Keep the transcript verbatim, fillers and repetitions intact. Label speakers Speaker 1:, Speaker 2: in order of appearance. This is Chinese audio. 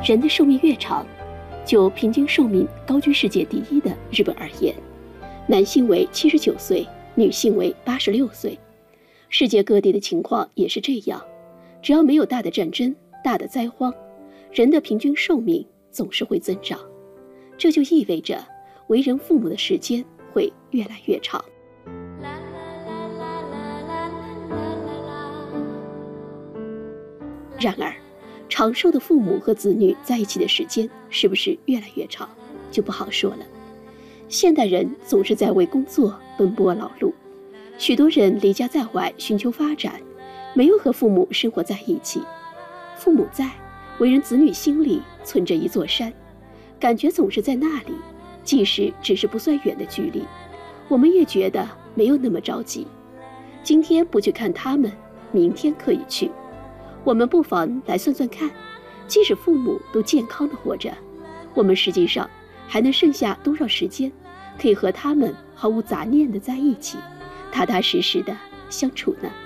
Speaker 1: 人的寿命越长，就平均寿命高居世界第一的日本而言，男性为七十九岁，女性为八十六岁。世界各地的情况也是这样，只要没有大的战争、大的灾荒，人的平均寿命总是会增长。这就意味着为人父母的时间会越来越长。然而，长寿的父母和子女在一起的时间是不是越来越长，就不好说了。现代人总是在为工作奔波劳碌，许多人离家在外寻求发展，没有和父母生活在一起。父母在，为人子女心里存着一座山，感觉总是在那里，即使只是不算远的距离，我们也觉得没有那么着急。今天不去看他们，明天可以去。我们不妨来算算看，即使父母都健康的活着，我们实际上还能剩下多少时间，可以和他们毫无杂念的在一起，踏踏实实的相处呢？